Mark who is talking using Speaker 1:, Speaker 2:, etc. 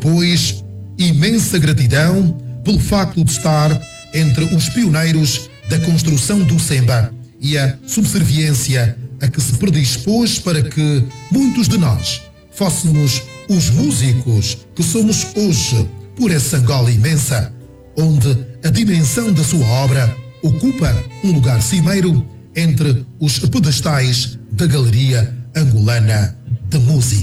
Speaker 1: depois, imensa gratidão pelo facto de estar entre os pioneiros da construção do Semba e a subserviência a que se predispôs para que muitos de nós fôssemos os músicos que somos hoje por essa Angola imensa, onde a dimensão da sua obra ocupa um lugar cimeiro entre os pedestais da Galeria Angolana de Música.